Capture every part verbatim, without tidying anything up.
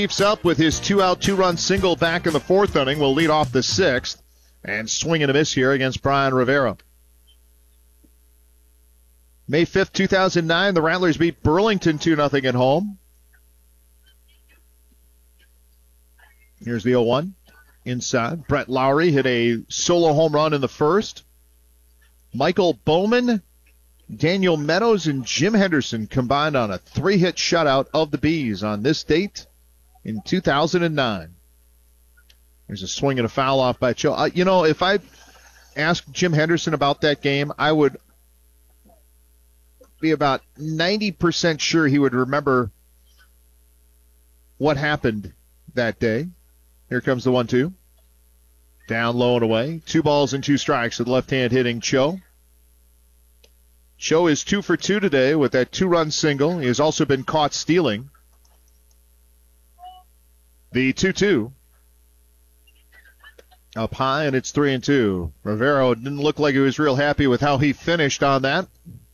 Chiefs up with his two-out, two-run single back in the fourth inning. Will lead off the sixth. And swing and a miss here against Brian Rivera. May fifth, two thousand nine, the Rattlers beat Burlington two nothing at home. Here's the oh one. Inside. Brett Lowry hit a solo home run in the first. Michael Bowman, Daniel Meadows, and Jim Henderson combined on a three-hit shutout of the Bees on this date in two thousand nine. There's a swing and a foul off by Cho. Uh, you know, if I asked Jim Henderson about that game, I would be about ninety percent sure he would remember what happened that day. Here comes the one two. Down low and away. Two balls and two strikes with left-hand hitting Cho. Cho is two for two today with that two-run single. He has also been caught stealing. The two two. Up high, and it's three and two. Rivera didn't look like he was real happy with how he finished on that.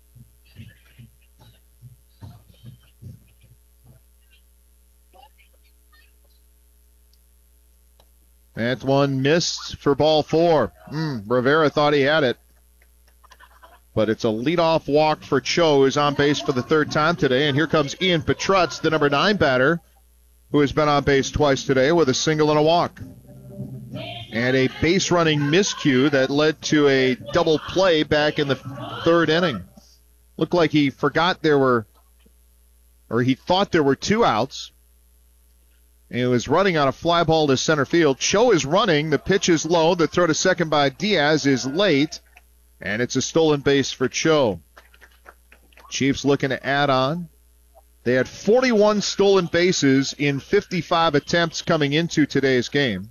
That one missed for ball four. Mm, Rivera thought he had it. But it's a leadoff walk for Cho, who's on base for the third time today. And here comes Ian Petrutz, the number nine batter, who has been on base twice today with a single and a walk. And a base running miscue that led to a double play back in the third inning. Looked like he forgot there were, or he thought there were two outs. And he was running on a fly ball to center field. Cho is running. The pitch is low. The throw to second by Diaz is late. And it's a stolen base for Cho. Chiefs looking to add on. They had forty-one stolen bases in fifty-five attempts coming into today's game.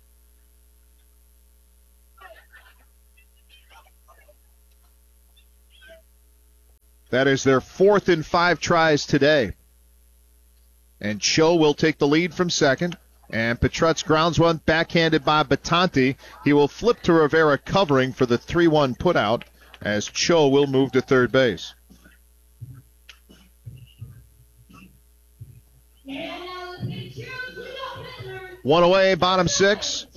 That is their fourth in five tries today. And Cho will take the lead from second. And Petrutz grounds one, backhanded by Batanti. He will flip to Rivera covering for the three one putout as Cho will move to third base. One away, bottom six.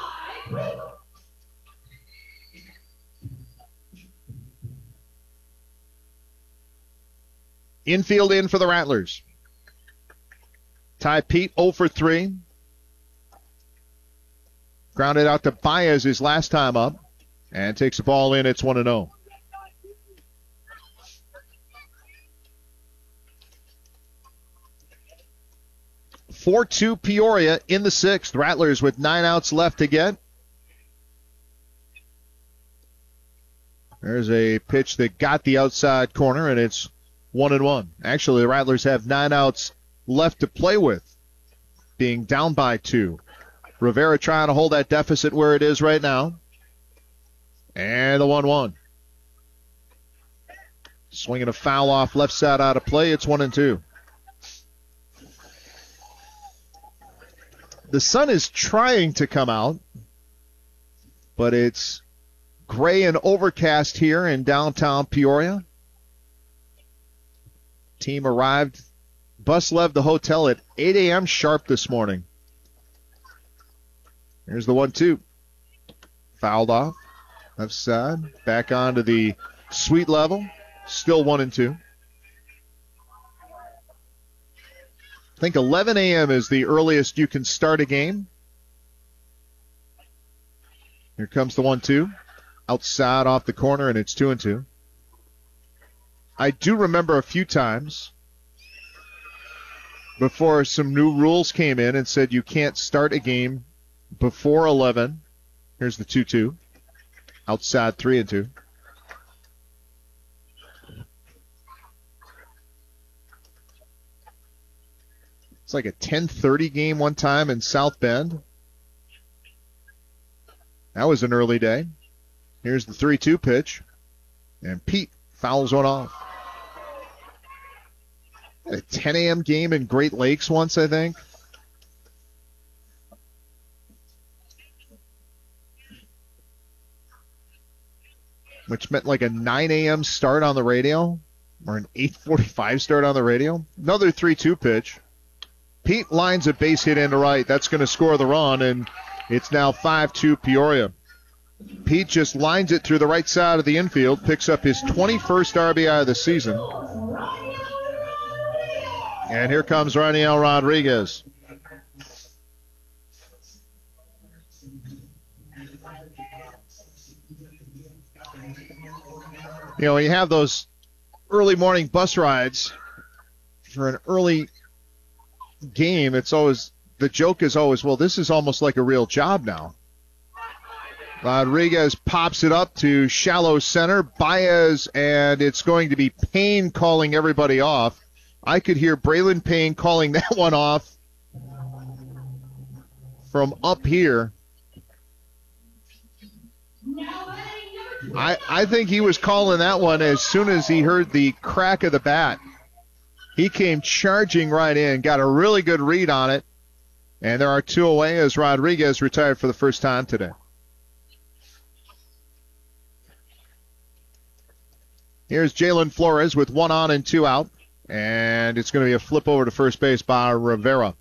Infield in for the Rattlers. Ty Pete oh for three. Grounded out to Baez his last time up. And takes the ball in. It's one and oh. four two Peoria in the sixth. Rattlers with nine outs left to get. There's a pitch that got the outside corner, and it's one and one. Actually, the Rattlers have nine outs left to play with, being down by two. Rivera trying to hold that deficit where it is right now. And the one one. Swinging a foul off left side out of play. It's one and two. The sun is trying to come out, but it's gray and overcast here in downtown Peoria. Team arrived, bus left the hotel at eight a.m. sharp this morning. Here's the one two. Fouled off. Left side. Back onto the suite level. Still one and two. I think eleven a.m. is the earliest you can start a game. Here comes the one two. Outside off the corner, and it's two and two. I do remember a few times before some new rules came in and said you can't start a game before eleven. Here's the two two. Outside three and two. It's like a ten thirty game one time in South Bend. That was an early day. Here's the three two pitch. And Pete fouls one off. Had a ten a.m. game in Great Lakes once, I think. Which meant like a nine a.m. start on the radio, or an eight forty-five start on the radio. Another three two pitch. Pete lines a base hit into right. That's going to score the run, and it's now five two Peoria. Pete just lines it through the right side of the infield, picks up his twenty-first R B I of the season. And here comes Raniel Rodriguez. You know, when you have those early morning bus rides for an early game, it's always, the joke is always, well, this is almost like a real job now. Rodriguez pops it up to shallow center. Baez, and it's going to be Payne calling everybody off. I could hear Braylon Payne calling that one off from up here. I, I think he was calling that one as soon as he heard the crack of the bat. He came charging right in, got a really good read on it, and there are two away as Rodriguez retired for the first time today. Here's Jalen Flores with one on and two out, and it's going to be a flip over to first base by Rivera.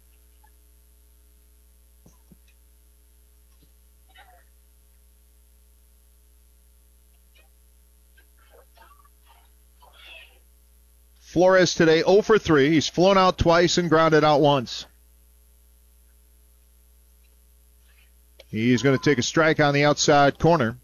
Flores today oh for three. He's flown out twice and grounded out once. He's going to take a strike on the outside corner.